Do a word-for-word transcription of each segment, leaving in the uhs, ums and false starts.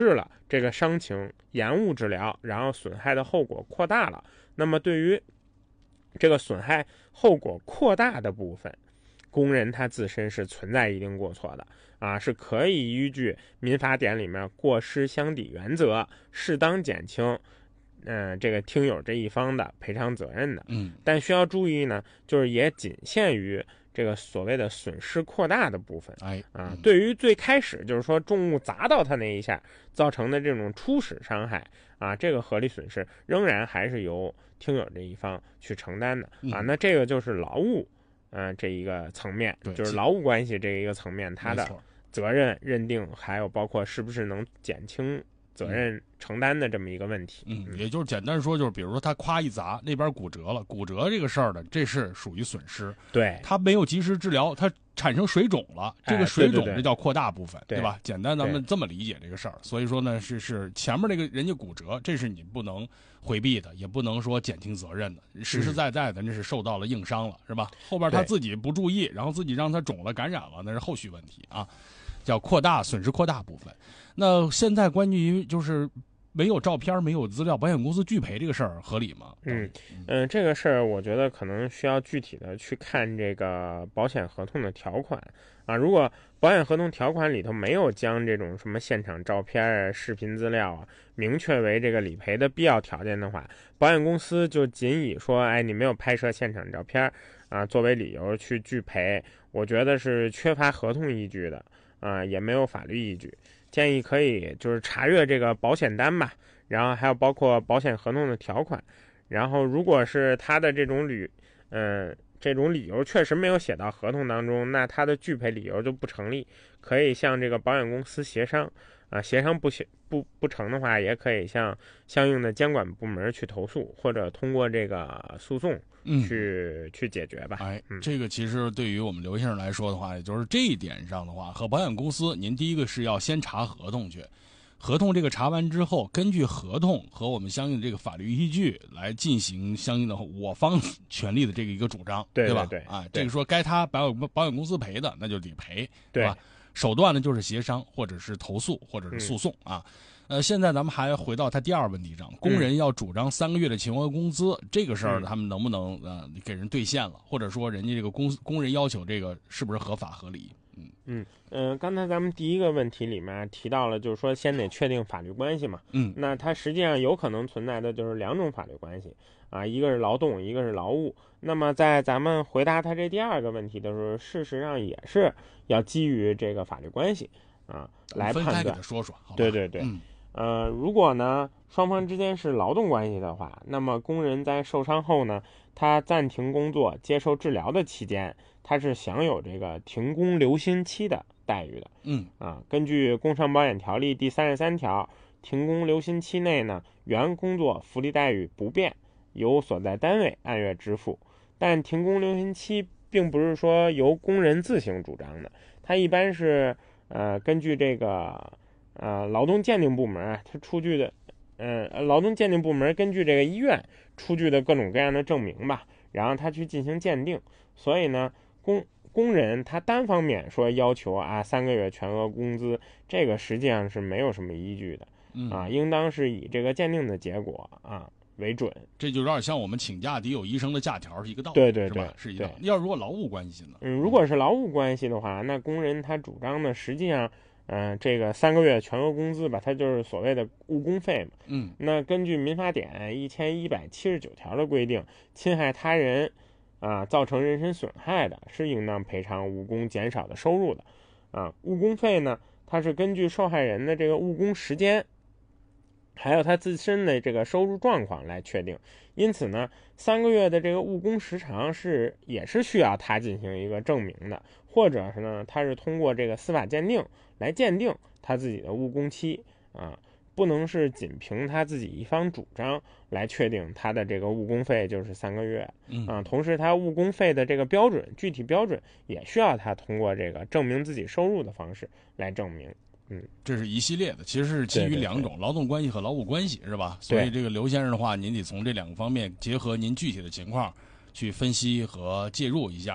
致了这个伤情，延误治疗，然后损害的后果扩大了。那么对于这个损害后果扩大的部分，工人他自身是存在一定过错的啊，是可以依据民法典里面过失相抵原则，适当减轻嗯、呃，这个听友这一方的赔偿责任的。 嗯， 但需要注意呢，就是也仅限于这个所谓的损失扩大的部分。 哎啊，对于最开始就是说重物砸到他那一下造成的这种初始伤害啊，这个合理损失仍然还是由听友这一方去承担的啊。那这个就是劳务。嗯、呃，这一个层面就是劳务关系这一个层面，它的责任认定，还有包括是不是能减轻责任承担的这么一个问题。 嗯，也就是简单说，就是比如说他夸一砸，那边骨折了，骨折这个事儿呢，这是属于损失。 对， 他没有及时治疗，他产生水肿了，这个水肿这叫扩大部分， 哎、对, 对, 对, 对吧？简单咱们这么理解这个事儿。所以说呢，是是前面那个人家骨折，这是你不能回避的，也不能说减轻责任的，实实在在的那是受到了硬伤了，是吧？后边他自己不注意，然后自己让他肿了感染了，那是后续问题啊，叫扩大损失扩大部分。那现在关于就是没有照片没有资料，保险公司拒赔这个事儿合理吗？ 嗯嗯、呃，这个事儿我觉得可能需要具体的去看这个保险合同的条款啊。如果保险合同条款里头没有将这种什么现场照片啊、视频资料啊明确为这个理赔的必要条件的话，保险公司就仅以说，哎，你没有拍摄现场照片啊作为理由去拒赔，我觉得是缺乏合同依据的啊，也没有法律依据。建议可以就是查阅这个保险单吧，然后还有包括保险合同的条款，然后如果是他的这种理，嗯，这种理由确实没有写到合同当中，那他的拒赔理由就不成立，可以向这个保险公司协商啊，协商不协不不成的话，也可以向相应的监管部门去投诉，或者通过这个诉讼去、嗯、去解决吧。 哎， 嗯， 这个其实对于我们刘先生来说的话，也就是这一点上的话，和保险公司，您第一个是要先查合同去。合同这个查完之后，根据合同和我们相应的这个法律依据来进行相应的我方权利的这个一个主张， 对吧？ 对啊，这个说该他保险保险公司赔的，那就得赔， 对吧？手段呢就是协商，或者是投诉，或者是诉讼、嗯、啊。呃，现在咱们还回到他第二问题上，工人要主张三个月的全额工资，嗯、这个事儿他们能不能呃给人兑现了，或者说人家这个公工人要求这个是不是合法合理？嗯嗯呃，刚才咱们第一个问题里面提到了，就是说先得确定法律关系嘛。 嗯， 那它实际上有可能存在的就是两种法律关系啊，一个是劳动，一个是劳务。那么在咱们回答他这第二个问题的时候，事实上也是要基于这个法律关系啊来判断。 分开给他说说，好吧？ 对对对。嗯呃，如果呢双方之间是劳动关系的话，那么工人在受伤后呢，他暂停工作接受治疗的期间，他是享有这个停工留薪期的待遇的。 嗯啊，根据工伤保险条例第三十三条，停工留薪期内呢，原工作福利待遇不变，由所在单位按月支付。但停工留薪期并不是说由工人自行主张的，它一般是呃根据这个。呃，劳动鉴定部门他出具的，嗯、呃，劳动鉴定部门根据这个医院出具的各种各样的证明吧，然后他去进行鉴定。所以呢，工工人他单方面说要求啊三个月全额工资，这个实际上是没有什么依据的，啊，应当是以这个鉴定的结果啊为准。 这就有点像我们请假得有医生的假条是一个道理， 对对对， 是吧？是一道理。要如果劳务关系呢？ 嗯，如果是劳务关系的话，那工人他主张的实际上。嗯、呃，这个三个月全额工资吧，它就是所谓的误工费嘛。 嗯， 那根据民法典一千一百七十九条的规定，侵害他人啊造成人身损害的，是应当赔偿误工减少的收入的。啊，误工费呢，它是根据受害人的这个误工时间，还有他自身的这个收入状况来确定。因此呢，三个月的这个误工时长是也是需要他进行一个证明的，或者是呢，他是通过这个司法鉴定来鉴定他自己的误工期啊，不能是仅凭他自己一方主张来确定他的这个误工费就是三个月啊。同时，他误工费的这个标准具体标准也需要他通过这个证明自己收入的方式来证明。嗯， 这是一系列的，其实是基于两种劳动关系和劳务关系，是吧？所以这个刘先生的话，您得从这两个方面结合您具体的情况去分析和介入一下。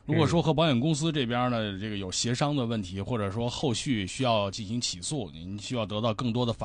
如果说和保险公司这边呢，这个有协商的问题，或者说后续需要进行起诉，您需要得到更多的法